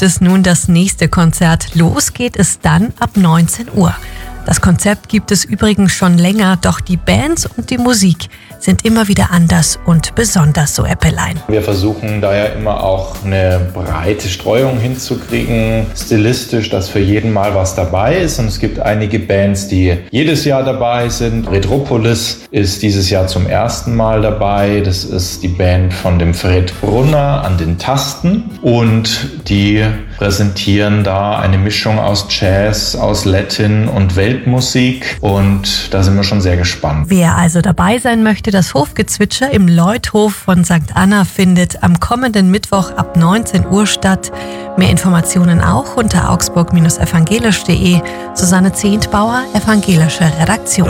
gibt es nun das nächste Konzert. Los geht es dann ab 19 Uhr. Das Konzept gibt es übrigens schon länger, doch die Bands und die Musik sind immer wieder anders und besonders, so Eppelein. Wir versuchen da ja immer auch eine breite Streuung hinzukriegen, stilistisch, dass für jeden mal was dabei ist. Und es gibt einige Bands, die jedes Jahr dabei sind. Retropolis ist dieses Jahr zum ersten Mal dabei. Das ist die Band von dem Fred Brunner an den Tasten. Und die präsentieren da eine Mischung aus Jazz, aus Latin und Weltmusik. Und da sind wir schon sehr gespannt. Wer also dabei sein möchte, das Hofgezwitscher im Leuthof von St. Anna findet am kommenden Mittwoch ab 19 Uhr statt. Mehr Informationen auch unter augsburg-evangelisch.de. Susanne Zehntbauer, Evangelische Redaktion.